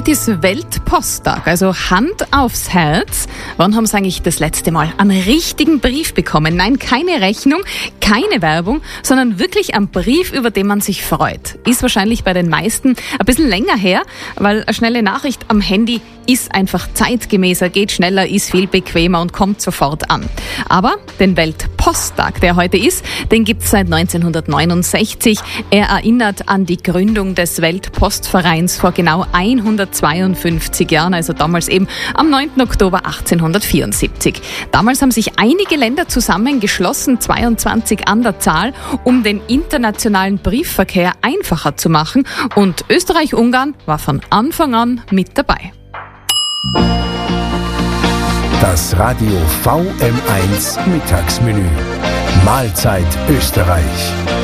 Heute ist Weltposttag, also Hand aufs Herz. Wann haben Sie eigentlich das letzte Mal einen richtigen Brief bekommen? Nein, keine Rechnung, keine Werbung, sondern wirklich einen Brief, über den man sich freut. Ist wahrscheinlich bei den meisten ein bisschen länger her, weil eine schnelle Nachricht am Handy ist einfach zeitgemäßer, geht schneller, ist viel bequemer und kommt sofort an. Aber den Weltposttag, der heute ist, den gibt's seit 1969. Er erinnert an die Gründung des Weltpostvereins vor genau 152 Jahren, also damals eben am 9. Oktober 1874. Damals haben sich einige Länder zusammengeschlossen, 22 an der Zahl, um den internationalen Briefverkehr einfacher zu machen. Und Österreich-Ungarn war von Anfang an mit dabei. Das Radio VM1 Mittagsmenü. Mahlzeit Österreich.